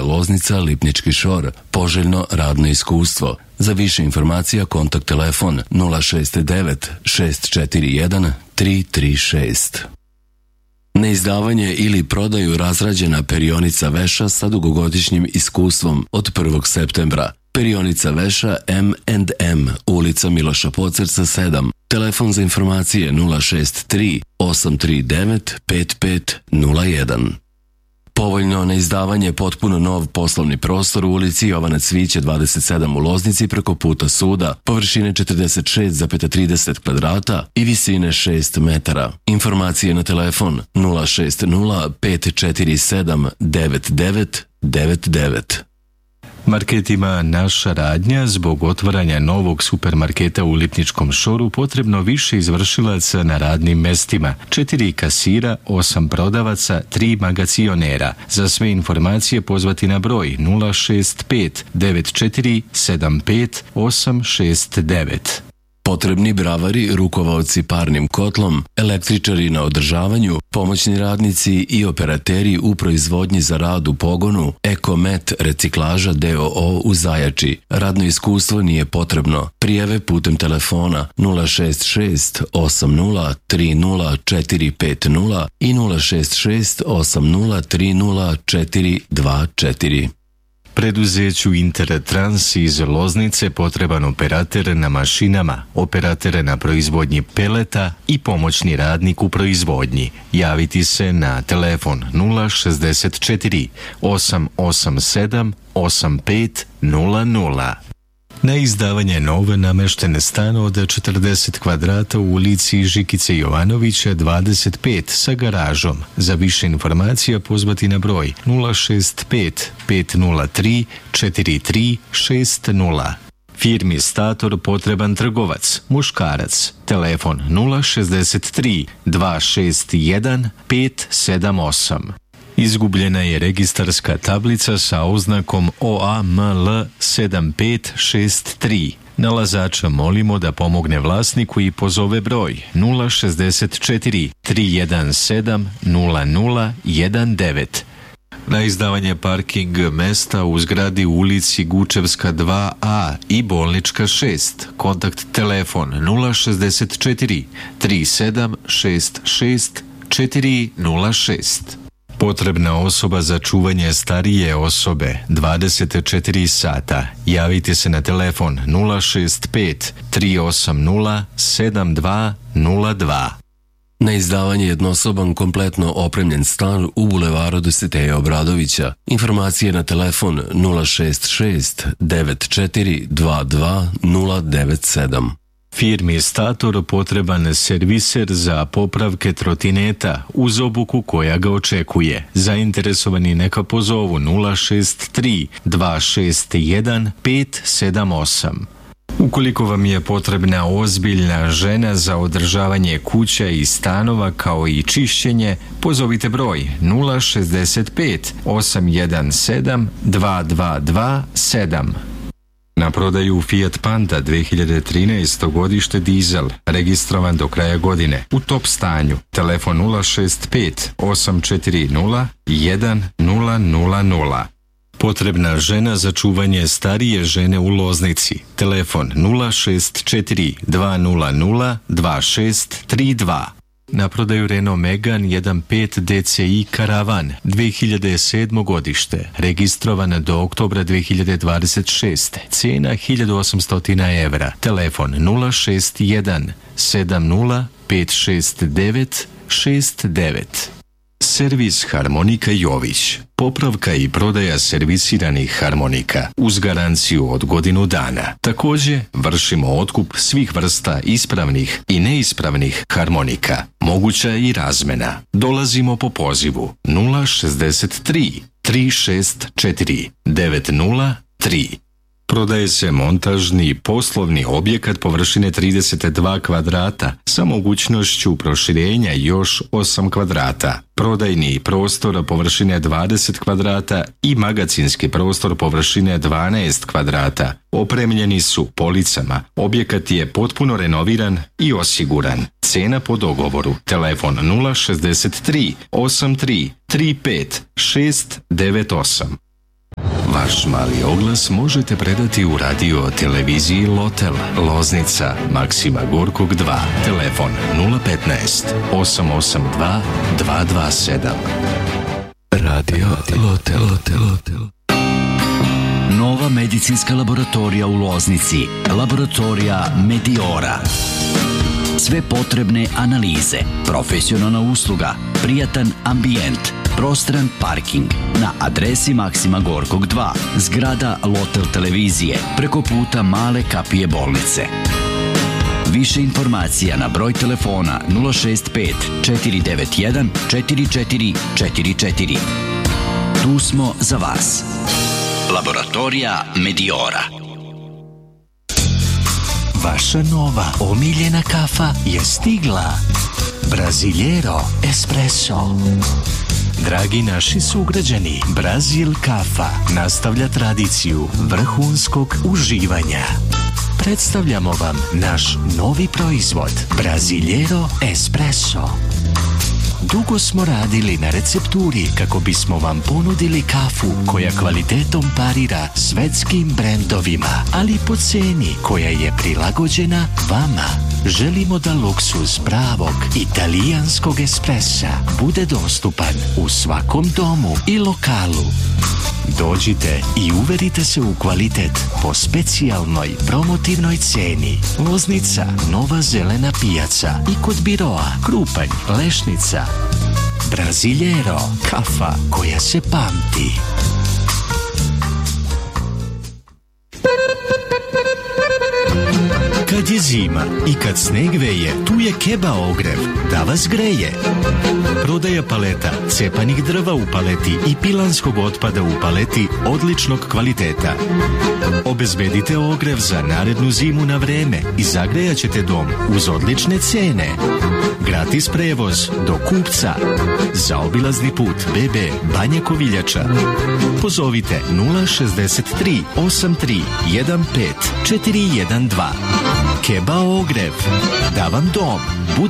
Loznica, Lipnički Šor. Poželjno radno iskustvo. Za više informacija kontakt telefon 069 641 336. Neizdavanje ili prodaju razrađena perionica veša sa dugogodišnjim iskustvom od 1. septembra. Perionica veša M&M, ulica Miloša Pocerca 7. Telefon za informacije 063 839 5501. Povoljno neizdavanje potpuno nov poslovni prostor u ulici Jovana Cvića 27 u Loznici preko puta suda, površine 46,30 kvadrata i visine 6 metara. Informacije na telefon 060 547 9999. Marketima Naša radnja zbog otvaranja novog supermarketa u Lipničkom Šoru potrebno više izvršilaca na radnim mestima, 4 kasira, 8 prodavaca, 3 magacionera. Za sve informacije pozvati na broj 065 94 75 869. Potrebni bravari, rukovaoci parnim kotlom, električari na održavanju, pomoćni radnici i operateri u proizvodnji za rad u pogonu, Ekomet reciklaža DOO u Zajači. Radno iskustvo nije potrebno. Prijave putem telefona 066 80 30 450 i 066 80 30 424. Preduzeću Intertrans iz Loznice potreban operater na mašinama, operater na proizvodnji peleta i pomoćni radnik u proizvodnji. Javiti se na telefon 064 887 8500. Na izdavanje nove nameštene stan od 40 kvadrata u ulici Žikice Jovanovića 25 sa garažom. Za više informacija pozvati na broj 065 503 4360. Firmi Stator potreban trgovac, muškarac. Telefon 063 261 578. Izgubljena je registarska tablica sa oznakom OAML 7563. Nalazača molimo da pomogne vlasniku i pozove broj 064 317 0019. Na izdavanje parking mesta u zgradi u ulici Gučevska 2A i Bolnička 6. Kontakt telefon 064 3766 406. Potrebna osoba za čuvanje starije osobe 24 sata. Javite se na telefon 065 380 7202. Na izdavanje jednosoban kompletno opremljen stan u bulevaru Dositeja Obradovića. Informacije na telefon 066 9422 097. Firmi Stator potreban serviser za popravke trotineta uz obuku koja ga očekuje. Zainteresovani neka pozovu 063 261 578. Ukoliko vam je potrebna ozbiljna žena za održavanje kuća i stanova kao i čišćenje, pozovite broj 065 817 2227. Na prodaju Fiat Panda 2013. godište dizel, registrovan do kraja godine, u top stanju. Telefon 065 840 1000. Potrebna žena za čuvanje starije žene u Loznici. Telefon 064 200 2632. Na prodaju Renault Megane 1.5 DCI Karavan 2007. godište, registrovan do oktobra 2026. Cijena 1800 evra. Telefon 061 70 569 69. Servis Harmonika Jović. Popravka i prodaja servisiranih harmonika uz garanciju od godinu dana. Također vršimo otkup svih vrsta ispravnih i neispravnih harmonika. Moguća je i razmena. Dolazimo po pozivu 063 364 903. Prodaje se montažni poslovni objekat površine 32 kvadrata sa mogućnošću proširenja još 8 kvadrata. Prodajni prostor površine 20 kvadrata i magacinski prostor površine 12 kvadrata. Opremljeni su policama. Objekat je potpuno renoviran i osiguran. Cena po dogovoru. Telefon 063 83 35 698. Vaš mali oglas možete predati u radio televiziji Lotel, Loznica, Maksima Gorkog 2, telefon 015 882 227. Radio Lotel. Nova medicinska laboratorija u Loznici, laboratorija Mediora. Sve potrebne analize, profesionalna usluga, prijatan ambijent, prostran parking na adresi Maksima Gorkog 2, zgrada Lotel televizije, preko puta Male kapije bolnice. Više informacija na broj telefona 065 491 4444. Tu smo za vas. Laboratorija Mediora. Vaša nova omiljena kafa je stigla. Brasiljero Espresso. Dragi naši sugrađani, Brazil kafa nastavlja tradiciju vrhunskog uživanja. Predstavljamo vam naš novi proizvod, Brasiljero Espresso. Dugo smo radili na recepturi kako bismo vam ponudili kafu koja kvalitetom parira svetskim brendovima, ali po ceni koja je prilagođena vama. Želimo da luksuz pravog italijanskog espressa bude dostupan u svakom domu i lokalu. Dođite i uverite se u kvalitet po specijalnoj promotivnoj ceni. Loznica, Nova Zelena pijaca i kod biroa Krupanj, Lešnica. Brasiljero, kafa koja se pamti. Kad je zima i kad sneg veje, tu je Keba ogrev, da vas greje. Prodaja paleta, cepanih drva u paleti i pilanskog otpada u paleti odličnog kvaliteta. Obezbedite ogrev za narednu zimu na vreme i zagrejat ćete dom uz odlične cene. Gratis prevoz do kupca. Zaobilazni put BB Banja Koviljača. Pozovite 063 83 15 412. Keba ogrev. Da vam dom bude